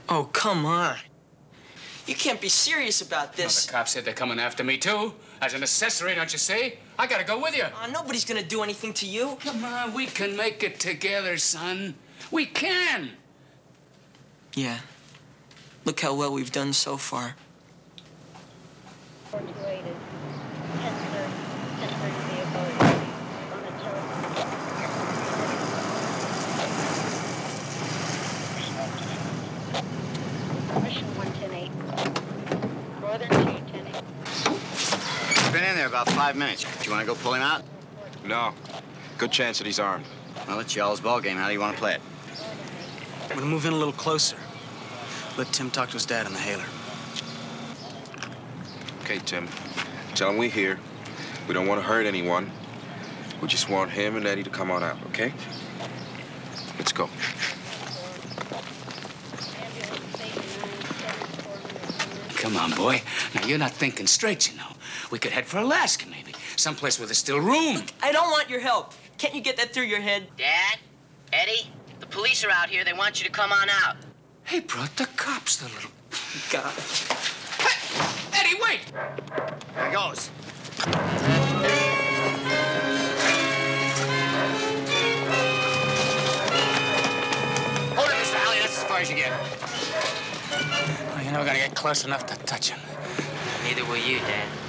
Oh, come on. You can't be serious about this. Well, the cops said they're coming after me, too. As an accessory, don't you see? I gotta go with you. Nobody's gonna do anything to you. Come on, we can make it together, son. We can. Yeah. Look how well we've done so far. 428 is 1030 vehicle is on the telephone. Mission 110-8. Northern 210-8. He's been in there about 5 minutes. Do you want to go pull him out? No. Good chance that he's armed. Well, it's y'all's ball game. How do you want to play it? I'm gonna move in a little closer. Let Tim talk to his dad in the hailer. Okay, Tim. Tell him we're here. We don't want to hurt anyone. We just want him and Eddie to come on out, okay? Let's go. Come on, boy. Now, you're not thinking straight, you know. We could head for Alaska, maybe. Someplace where there's still room. Look, I don't want your help. Can't you get that through your head? Dad? Eddie? The police are out here. They want you to come on out. He brought the cops, the little... God. Hey, Eddie, wait! There he goes. Hold it, Mr. Alley. That's as far as you get. Well, you're never gonna get close enough to touch him. Neither will you, Dad.